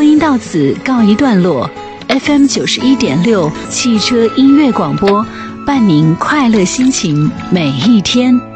播音到此告一段落。FM 91.6汽车音乐广播，伴您快乐心情每一天。